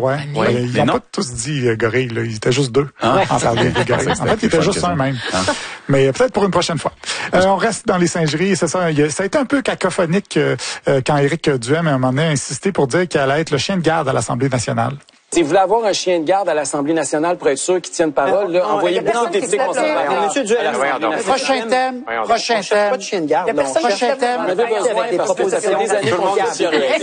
ouais. Ils n'ont pas tous dit gorille, là. Ils étaient juste deux. En parlant des gorilles. En fait, ils étaient juste un même. Mais peut-être pour une prochaine fois. On reste dans les singeries. C'est ça. Ça a été un peu cacophonique quand Éric Duhem, à un moment donné, a insisté pour dire qu'il allait être le chien de garde à l'Assemblée nationale. Si vous voulez avoir un chien de garde à l'Assemblée nationale pour être sûr qu'il tienne parole, là, envoyez beaucoup de députés conservateurs. Monsieur Duhem, prochain thème. Pas de chien de garde. Prochain thème. On avait besoin des propositions des années qu'on vient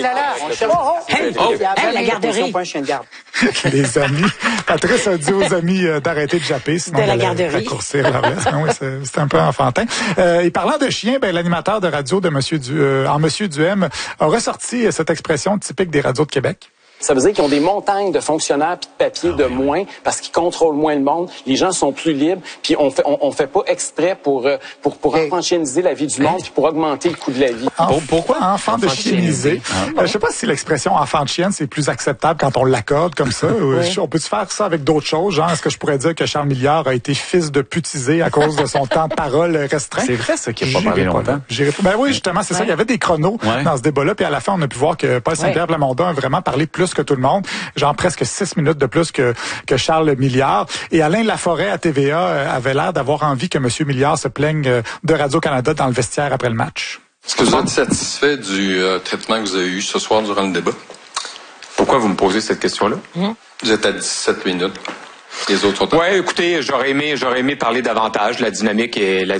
la garderie. Pas un chien de garde. Les amis. Patrice a dit aux amis d'arrêter de japper, sinon de la raccourcir leur laisse. Oui, c'est un peu enfantin. Et parlant de chien, l'animateur de radio de Monsieur Duhem a ressorti cette expression typique des radios de Québec. Ça veut dire qu'ils ont des montagnes de fonctionnaires puis de papier de moins parce qu'ils contrôlent moins le monde. Les gens sont plus libres puis on fait pas exprès pour enfantianiser la vie du monde puis pour augmenter le coût de la vie. Pourquoi enfant de chieniser? Je sais pas si l'expression enfant de chienne c'est plus acceptable quand on l'accorde comme ça. On peut faire ça avec d'autres choses? Genre, est-ce que je pourrais dire que Charles Milliard a été fils de putisé à cause de son temps de parole restreint? C'est vrai ça qui n'a pas parlé longtemps. Ben oui, justement, c'est ça. Il y avait des chronos dans ce débat-là puis à la fin on a pu voir que Paul Saint-Pierre Plamondon a vraiment parlé plus que tout le monde, genre presque 6 minutes de plus que Charles Milliard. Et Alain Laforêt à TVA avait l'air d'avoir envie que M. Milliard se plaigne de Radio-Canada dans le vestiaire après le match. Est-ce que vous êtes satisfait du traitement que vous avez eu ce soir durant le débat? Pourquoi vous me posez cette question-là? Vous êtes à 17 minutes. Les autres sont ouais, écoutez, j'aurais aimé parler davantage. La dynamique, elle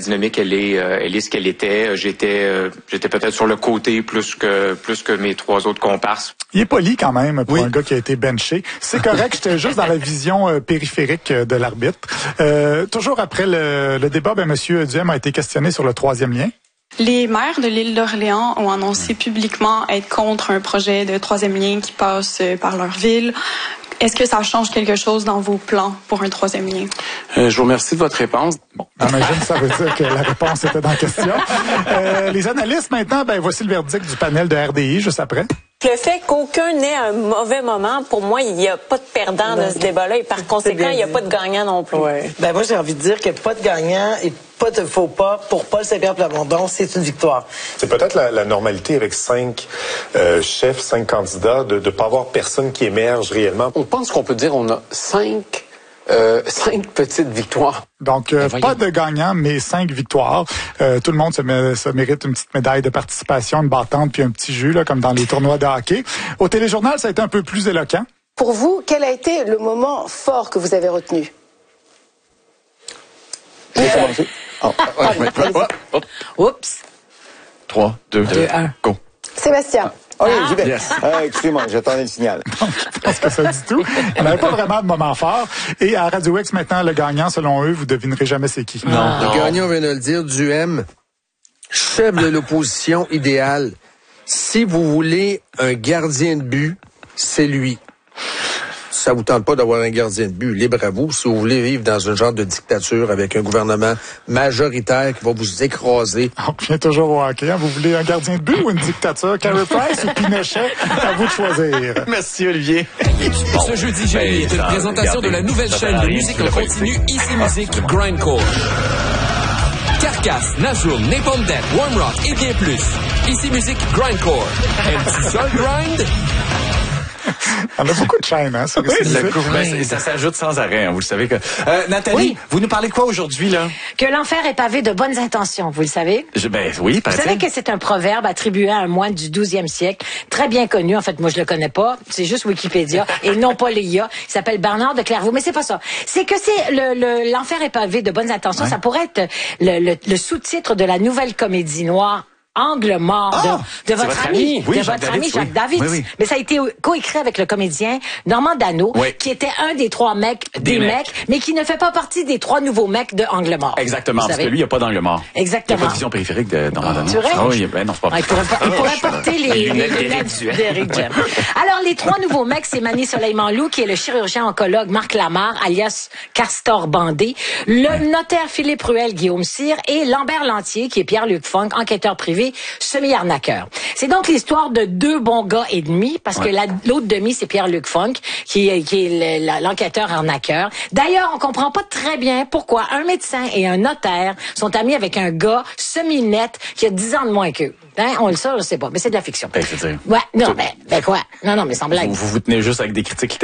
est ce qu'elle était. J'étais peut-être sur le côté plus que mes trois autres comparses. Il est poli quand même pour un gars qui a été benché. C'est correct, j'étais juste dans la vision périphérique de l'arbitre. Toujours après le débat, Monsieur Duhem a été questionné sur le troisième lien. Les maires de l'île d'Orléans ont annoncé publiquement être contre un projet de troisième lien qui passe par leur ville. Est-ce que ça change quelque chose dans vos plans pour un troisième lien? Je vous remercie de votre réponse. Bon, j'imagine que ça veut dire que la réponse était dans la question. Les analystes, maintenant, voici le verdict du panel de RDI, juste après. Le fait qu'aucun n'ait un mauvais moment, pour moi, il n'y a pas de perdant dans ce débat-là et par conséquent, il n'y a pas de gagnant non plus. Ouais. Moi, j'ai envie de dire que pas de gagnant et pas de faux pas pour Paul Saint-Pierre Plamondon, c'est une victoire. C'est peut-être la normalité avec 5 chefs, 5 candidats, de ne pas avoir personne qui émerge réellement. On pense qu'on peut dire qu'on a 5 petites victoires. Donc, pas de gagnant, mais 5 victoires. Tout le monde se mérite une petite médaille de participation, une battante puis un petit jus, là, comme dans les tournois de hockey. Au téléjournal, ça a été un peu plus éloquent. Pour vous, quel a été le moment fort que vous avez retenu? Je vais commencer. Oups. 3, 2, 1, go. Sébastien. Oui, j'y vais. Excusez-moi, j'attendais le signal. Je pense que ça dit tout. On n'avait pas vraiment de moment fort. Et à Radio X, maintenant, le gagnant, selon eux, vous devinerez jamais c'est qui. Non. Le gagnant, on vient de le dire, Duhem, chef de l'opposition idéale. Si vous voulez un gardien de but, c'est lui. Si ça vous tente pas d'avoir un gardien de but, libre à vous. Si vous voulez vivre dans un genre de dictature avec un gouvernement majoritaire qui va vous écraser. On revient toujours au hockey. Vous voulez un gardien de but ou une dictature? Carey Price ou Pinochet? À vous de choisir. Merci, Olivier. Ce jeudi, j'ai une présentation de la nouvelle chaîne de musique en continu Ici Musique Grindcore. Carcass, Nazroom, Napalm Death, One Rock et bien plus. Ici Musique Grindcore. Aimes-tu ça, le grind? On a beaucoup de chaînes, hein? Ça s'ajoute sans arrêt, vous le savez que. Nathalie, vous nous parlez de quoi aujourd'hui, là? Que l'enfer est pavé de bonnes intentions, vous le savez? Oui, vous savez que c'est un proverbe attribué à un moine du 12e siècle, très bien connu. En fait, moi, je le connais pas. C'est juste Wikipédia et non pas l'IA. Il s'appelle Bernard de Clairvaux. Mais c'est pas ça. C'est que c'est l'enfer est pavé de bonnes intentions. Ouais. Ça pourrait être le sous-titre de la nouvelle comédie noire Angle mort de votre ami, Jacques David. Oui. Mais ça a été coécrit avec le comédien Normand Dano, qui était un des 3 mecs des mecs, mais qui ne fait pas partie des 3 nouveaux mecs de Angle mort. Exactement, parce que lui, il n'y a pas d'angle mort. Exactement. Il n'y a pas de vision périphérique de Normand Dano. C'est vrai? Oui, non, c'est pas vrai. Il pourrait porter les lunettes d'Éric Duhem. Alors, les 3 nouveaux mecs, c'est Mané Soleil-Manlou, qui est le chirurgien oncologue Marc Lamarre, alias Castor Bandé, le notaire Philippe Ruel, Guillaume Cyr, et Lambert Lantier, qui est Pierre-Luc Funk, enquêteur privé, semi-arnaqueur. C'est donc l'histoire de 2 bons gars et demi, parce que l'autre demi, c'est Pierre-Luc Funk, qui est l'enquêteur arnaqueur. D'ailleurs, on comprend pas très bien pourquoi un médecin et un notaire sont amis avec un gars semi-net qui a 10 ans de moins qu'eux. Hein? On le sait, je sais pas, mais c'est de la fiction. C'est-à-dire? Ouais, non, quoi? Non, mais sans blague. Vous tenez juste avec des critiques